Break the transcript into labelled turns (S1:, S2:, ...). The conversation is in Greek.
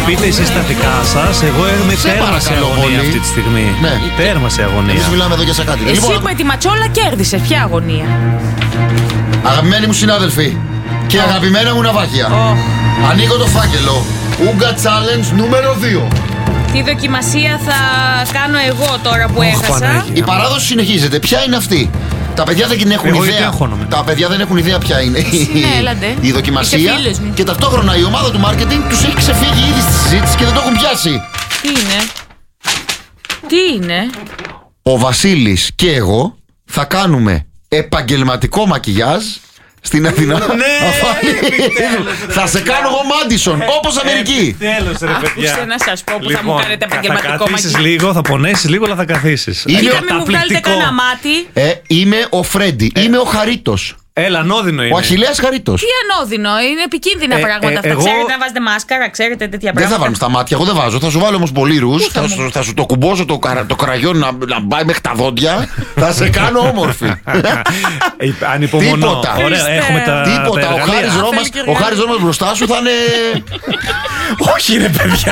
S1: πείτε εσείς τα δικά σας. Εγώ είμαι τέρμα σε αγωνία αυτή τη στιγμή.
S2: Ναι.
S1: Τέρμα σε αγωνία.
S2: Εμείς μιλάμε εδώ για σακάτι.
S3: Εσύ με τη ματσόλα κέρδισες. Ποια αγωνία?
S2: Αγαπημένοι μου συνάδελφοι και αγαπημένα μου ναυάγια, ανοίγω το φάκελο. Ούγκα Challenge νούμερο 2.
S3: Τι δοκιμασία θα κάνω εγώ τώρα που έχασα?
S2: Η παράδοση συνεχίζεται. Ποια είναι αυτή? Τα παιδιά δεν έχουν ιδέα. Τα παιδιά δεν έχουν ιδέα ποια είναι η δοκιμασία. Και ταυτόχρονα η ομάδα του marketing τους έχει ξεφύγει ήδη στη συζήτηση και δεν το έχουν πιάσει.
S3: Τι είναι?
S2: Ο Βασίλης και εγώ θα κάνουμε επαγγελματικό μακιγιάζ στην Αθηνά. Θα σε κάνω εγώ Μάντισον, όπως Αμερική.
S1: Τέλος ρε παιδιά.
S3: Ακούστε να σας πω που θα μου κάνετε επαγγελματικό μακιγιάζ.
S1: Θα καθίσεις λίγο, θα πονέσεις λίγο, αλλά θα καθίσεις.
S3: Μην μου βγάλετε κανένα μάτι.
S2: Είμαι ο Φρέντι, είμαι ο Χαρίτος.
S1: Έλα, ανώδυνο είναι.
S2: Ο Αχιλλέας Χαρίτος.
S3: Τι ανώδυνο, είναι επικίνδυνα πράγματα αυτά. Ξέρετε να βάζετε μάσκαρα, ξέρετε τέτοια πράγματα?
S2: Δεν θα βάλουμε στα μάτια, εγώ δεν βάζω. Θα σου βάλω όμως πολύ ρούζ. Θα σου το κουμπώσω το κραγιόν να πάει μέχρι τα δόντια. Θα σε κάνω όμορφη.
S1: Ανυπομονώ.
S2: Τίποτα.
S1: Ωραία,
S2: Τίποτα. Ο Χάρης Ρώμας μπροστά σου θα είναι.
S1: Όχι ρε παιδιά.